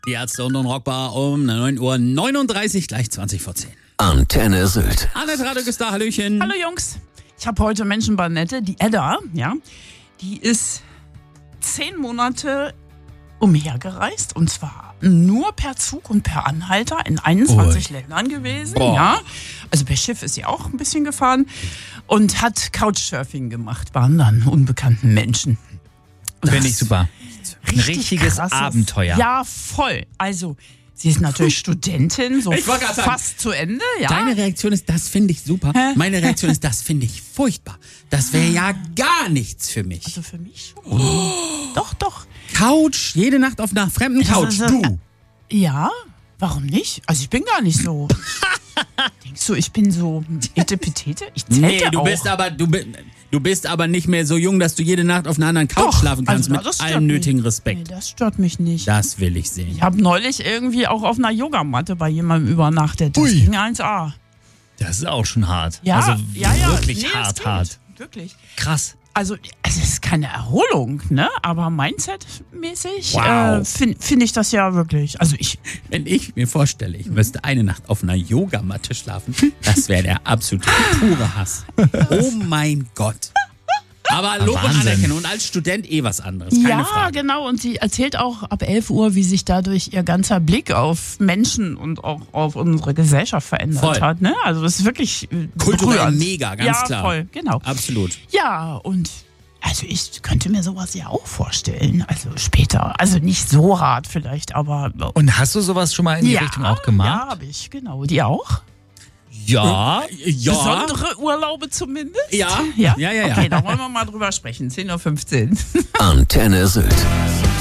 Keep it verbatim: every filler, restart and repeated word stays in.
Die Ärzte und Rockbar um neun Uhr neununddreißig, gleich zwanzig vor zehn. Antenne Sylt. Annette Radek da, Hallöchen. Hallo Jungs, ich habe heute Menschen bei Nette, die Edda, ja, die ist zehn Monate umhergereist und zwar nur per Zug und per Anhalter in einundzwanzig Ui. Ländern gewesen. Boah. Ja. Also per Schiff ist sie auch ein bisschen gefahren und hat Couchsurfing gemacht bei anderen unbekannten Menschen. Finde ich super. Ein richtiges krasses, Abenteuer. Ja, voll. Also sie ist natürlich Studentin, so Ich wollte gerade sagen, fast zu Ende. Ja. Deine Reaktion ist, das finde ich super. Hä? Meine Reaktion ist, das finde ich furchtbar. Das wäre ja gar nichts für mich. Also für mich schon. Oh. Doch, doch. Couch, jede Nacht auf einer fremden Couch. Also, Du. Ja, warum nicht? Also ich bin gar nicht so. Denkst du, ich bin so etepetete? Ich zelte Nee, du auch. bist aber du, bi- du bist aber nicht mehr so jung, dass du jede Nacht auf einer anderen Couch Doch, schlafen kannst, also, mit das stört allem mich. nötigen Nee, Respekt. das stört mich nicht. Das will ich sehen. Ich habe neulich irgendwie auch auf einer Yogamatte bei jemandem übernachtet. Das Ui. ging eins A. Das ist auch schon hart. Ja, also ja, ja. wirklich Nee, das hart, geht. hart. Wirklich. Krass. Also, es ist keine Erholung, ne? Aber Mindset-mäßig Wow. äh, finde find ich das ja wirklich. Also ich, Wenn ich mir vorstelle, ich müsste eine Nacht auf einer Yogamatte schlafen, das wäre der absolute pure Hass. Oh mein Gott. Aber Lob und Wahnsinn. Anerkennung und als Student eh was anderes, keine ja, Frage. genau. Und sie erzählt auch ab elf Uhr, wie sich dadurch ihr ganzer Blick auf Menschen und auch auf unsere Gesellschaft verändert Voll. hat. Ne? Also es ist wirklich äh, Kulturell berührend. mega, ganz ja, klar. Voll, genau. Absolut. Ja, und also ich könnte mir sowas ja auch vorstellen. Also später. Also nicht so hart vielleicht, aber. Und hast du sowas schon mal in die ja, Richtung auch gemacht? Ja, habe ich, genau. Die auch? Ja. Ja. Besondere Urlaube zumindest? Ja. Ja, Ja, ja, ja. Okay, da wollen wir mal drüber sprechen. zehn Uhr fünfzehn. Antenne Sylt.